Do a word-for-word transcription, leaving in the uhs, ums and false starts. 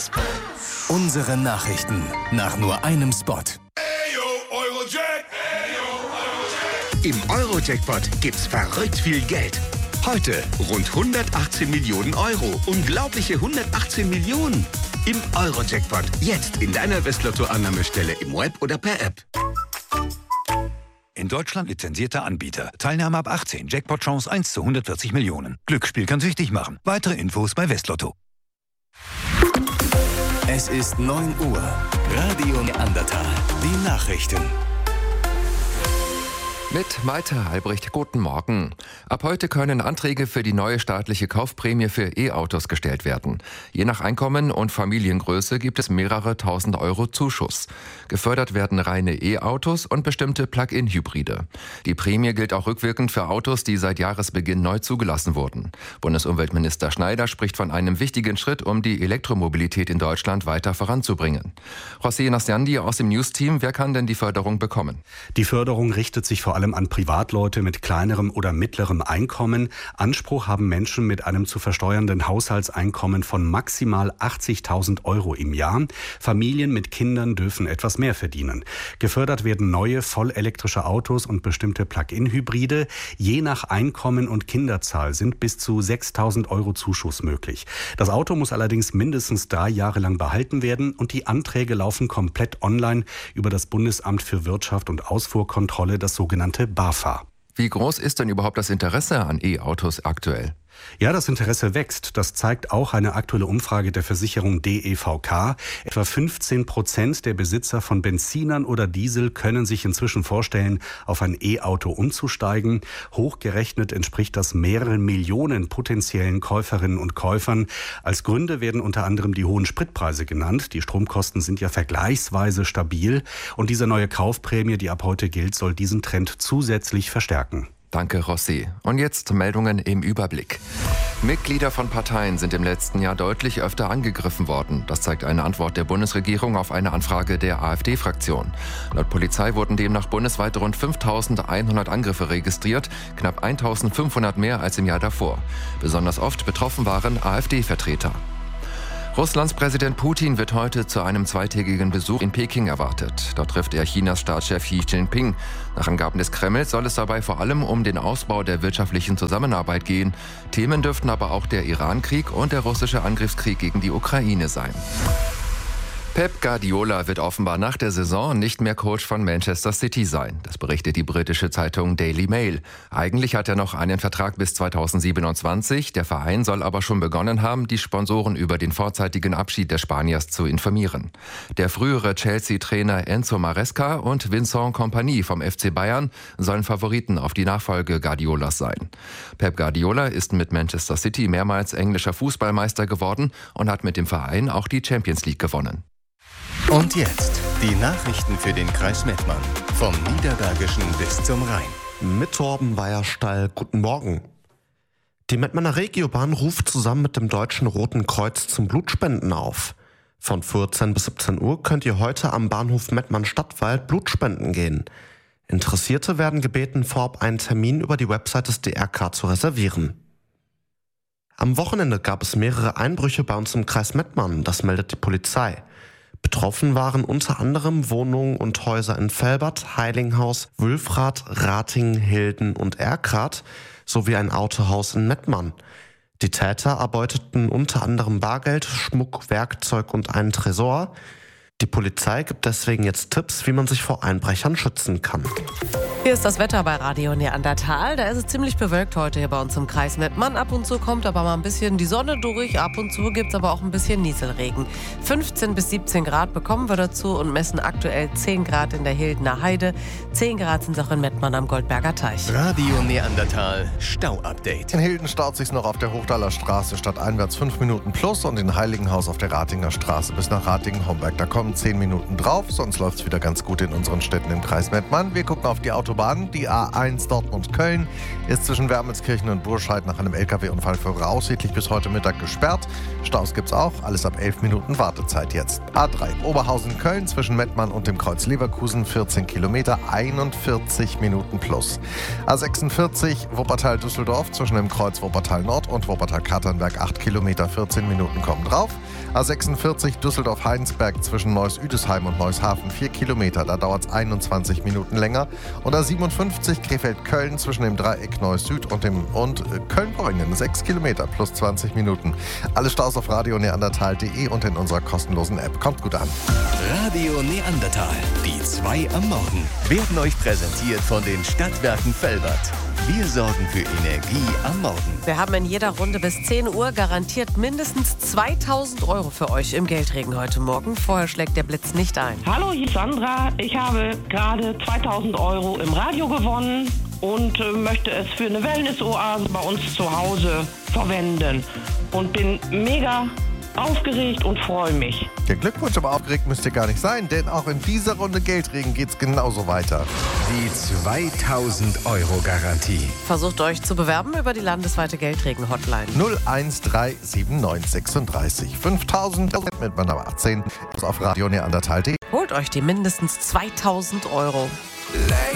Unsere Nachrichten nach nur einem Spot. Im Euro-Jackpot gibt's verrückt viel Geld. Heute rund hundertachtzehn Millionen Euro. Unglaubliche hundertachtzehn Millionen. Im Euro-Jackpot. Jetzt in deiner Westlotto-Annahmestelle im Web oder per App. In Deutschland lizenzierter Anbieter. Teilnahme ab achtzehn. Jackpot-Chance eins zu hundertvierzig Millionen. Glücksspiel kann süchtig machen. Weitere Infos bei Westlotto. Es ist neun Uhr. Radio Neandertal. Die Nachrichten. Mit Malte Albrecht, guten Morgen. Ab heute können Anträge für die neue staatliche Kaufprämie für E-Autos gestellt werden. Je nach Einkommen und Familiengröße gibt es mehrere tausend Euro Zuschuss. Gefördert werden reine E-Autos und bestimmte Plug-in-Hybride. Die Prämie gilt auch rückwirkend für Autos, die seit Jahresbeginn neu zugelassen wurden. Bundesumweltminister Schneider spricht von einem wichtigen Schritt, um die Elektromobilität in Deutschland weiter voranzubringen. José Nasciandi aus dem News-Team, wer kann denn die Förderung bekommen? Die Förderung richtet sich vor allem an Privatleute mit kleinerem oder mittlerem Einkommen. Anspruch haben Menschen mit einem zu versteuernden Haushaltseinkommen von maximal achtzigtausend Euro im Jahr. Familien mit Kindern dürfen etwas mehr verdienen. Gefördert werden neue vollelektrische Autos und bestimmte Plug-in-Hybride. Je nach Einkommen und Kinderzahl sind bis zu sechstausend Euro Zuschuss möglich. Das Auto muss allerdings mindestens drei Jahre lang behalten werden und die Anträge laufen komplett online über das Bundesamt für Wirtschaft und Ausfuhrkontrolle, das sogenannte BAFA. Wie groß ist denn überhaupt das Interesse an E-Autos aktuell? Ja, das Interesse wächst. Das zeigt auch eine aktuelle Umfrage der Versicherung D E V K. Etwa fünfzehn Prozent der Besitzer von Benzinern oder Diesel können sich inzwischen vorstellen, auf ein E-Auto umzusteigen. Hochgerechnet entspricht das mehreren Millionen potenziellen Käuferinnen und Käufern. Als Gründe werden unter anderem die hohen Spritpreise genannt. Die Stromkosten sind ja vergleichsweise stabil. Und diese neue Kaufprämie, die ab heute gilt, soll diesen Trend zusätzlich verstärken. Danke, Rossi. Und jetzt Meldungen im Überblick. Mitglieder von Parteien sind im letzten Jahr deutlich öfter angegriffen worden. Das zeigt eine Antwort der Bundesregierung auf eine Anfrage der AfD-Fraktion. Laut Polizei wurden demnach bundesweit rund fünftausendeinhundert Angriffe registriert, knapp eintausendfünfhundert mehr als im Jahr davor. Besonders oft betroffen waren AfD-Vertreter. Russlands Präsident Putin wird heute zu einem zweitägigen Besuch in Peking erwartet. Dort trifft er Chinas Staatschef Xi Jinping. Nach Angaben des Kremls soll es dabei vor allem um den Ausbau der wirtschaftlichen Zusammenarbeit gehen. Themen dürften aber auch der Iran-Krieg und der russische Angriffskrieg gegen die Ukraine sein. Pep Guardiola wird offenbar nach der Saison nicht mehr Coach von Manchester City sein. Das berichtet die britische Zeitung Daily Mail. Eigentlich hat er noch einen Vertrag bis zweitausendsiebenundzwanzig. Der Verein soll aber schon begonnen haben, die Sponsoren über den vorzeitigen Abschied des Spaniers zu informieren. Der frühere Chelsea-Trainer Enzo Maresca und Vincent Kompany vom F C Bayern sollen Favoriten auf die Nachfolge Guardiolas sein. Pep Guardiola ist mit Manchester City mehrmals englischer Fußballmeister geworden und hat mit dem Verein auch die Champions League gewonnen. Und jetzt die Nachrichten für den Kreis Mettmann. Vom Niederbergischen bis zum Rhein. Mit Torben Weierstall, guten Morgen. Die Mettmanner Regiobahn ruft zusammen mit dem Deutschen Roten Kreuz zum Blutspenden auf. Von vierzehn bis siebzehn Uhr könnt ihr heute am Bahnhof Mettmann-Stadtwald Blutspenden gehen. Interessierte werden gebeten, vorab einen Termin über die Website des D R K zu reservieren. Am Wochenende gab es mehrere Einbrüche bei uns im Kreis Mettmann, das meldet die Polizei. Betroffen waren unter anderem Wohnungen und Häuser in Velbert, Heilinghaus, Wülfrath, Ratingen, Hilden und Erkrath sowie ein Autohaus in Mettmann. Die Täter erbeuteten unter anderem Bargeld, Schmuck, Werkzeug und einen Tresor. Die Polizei gibt deswegen jetzt Tipps, wie man sich vor Einbrechern schützen kann. Hier ist das Wetter bei Radio Neandertal. Da ist es ziemlich bewölkt heute hier bei uns im Kreis Mettmann. Ab und zu kommt aber mal ein bisschen die Sonne durch. Ab und zu gibt es aber auch ein bisschen Nieselregen. fünfzehn bis siebzehn Grad bekommen wir dazu und messen aktuell zehn Grad in der Hildener Heide. zehn Grad sind es auch in Mettmann am Goldberger Teich. Radio Neandertal Stau-Update. In Hilden staut sich's noch auf der Hochdaler Straße stadteinwärts fünf Minuten plus und in Heiligenhaus auf der Ratinger Straße bis nach Ratingen-Homberg. Da kommen zehn Minuten drauf, sonst läuft's wieder ganz gut in unseren Städten im Kreis Mettmann. Wir gucken auf die Auto Autobahnen. Die A eins Dortmund-Köln ist zwischen Wermelskirchen und Burscheid nach einem L K W-Unfall voraussichtlich bis heute Mittag gesperrt. Staus gibt's auch, alles ab elf Minuten Wartezeit jetzt. A drei Oberhausen-Köln zwischen Mettmann und dem Kreuz Leverkusen, vierzehn Kilometer, einundvierzig Minuten plus. A sechsundvierzig Wuppertal-Düsseldorf zwischen dem Kreuz Wuppertal-Nord und Wuppertal-Katernberg, acht Kilometer, vierzehn Minuten kommen drauf. A sechsundvierzig Düsseldorf-Heinsberg zwischen Neuss-Üdesheim und Neusshafen, vier Kilometer, da dauert es einundzwanzig Minuten länger. Und A siebenundfünfzig Krefeld-Köln zwischen dem Dreieck Neuss-Süd und dem und äh, Köln-Beuningen, sechs Kilometer plus zwanzig Minuten. Alle Staus auf radio neandertal punkt de und in unserer kostenlosen App. Kommt gut an. Radio Neandertal, die zwei am Morgen, werden euch präsentiert von den Stadtwerken Velbert. Wir sorgen für Energie am Morgen. Wir haben in jeder Runde bis zehn Uhr garantiert mindestens zweitausend Euro für euch im Geldregen heute Morgen. Vorher schlägt der Blitz nicht ein. Hallo, hier ist Sandra. Ich habe gerade zweitausend Euro im Radio gewonnen und äh, möchte es für eine Wellness-Oase bei uns zu Hause verwenden. Und bin mega aufgeregt und freue mich. Der Glückwunsch, aber aufgeregt müsst ihr gar nicht sein, denn auch in dieser Runde Geldregen geht's genauso weiter. Die zweitausend Euro Garantie. Versucht euch zu bewerben über die landesweite Geldregen-Hotline. null eins drei sieben neun sechsunddreißig fünftausend mit meiner achtzehn auf radio neandertal punkt de. Holt euch die mindestens zweitausend Euro.